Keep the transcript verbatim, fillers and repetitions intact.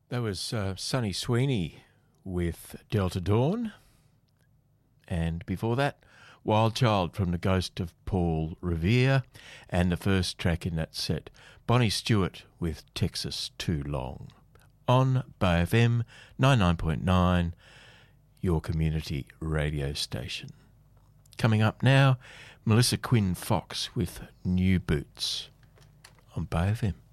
That was uh, Sonny Sweeney with Delta Dawn. And before that, Wild Child from the Ghost of Paul Revere. And the first track in that set, Bonnie Stewart with Texas Too Long. On Bay F M ninety-nine point nine, your community radio station. Coming up now, Melissa Quinn Fox with New Boots on Bay F M.